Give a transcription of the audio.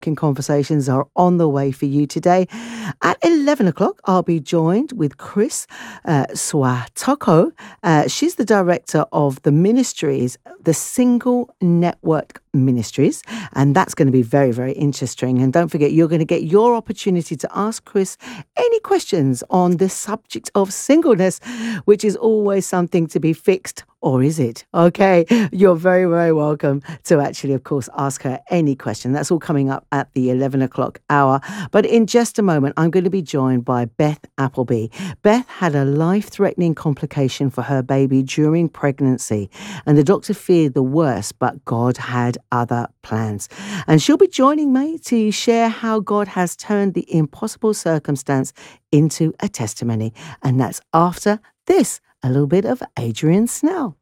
conversations are on the way for you today. At 11 o'clock, I'll be joined with Chris Swatoko. She's the director of the ministries, the Single Network Ministries, and that's going to be very, very interesting. And don't forget, you're going to get your opportunity to ask Chris any questions on the subject of singleness, which is always something to be fixed. Or is it? Okay, you're very, very welcome to actually, of course, ask her any question. That's all coming up at the 11 o'clock hour. But in just a moment, I'm going to be joined by Beth Appleby. Beth had a life-threatening complication for her baby during pregnancy, and the doctor feared the worst, but God had other plans. And she'll be joining me to share how God has turned the impossible circumstance into a testimony. And that's after this, a little bit of Adrian Snell.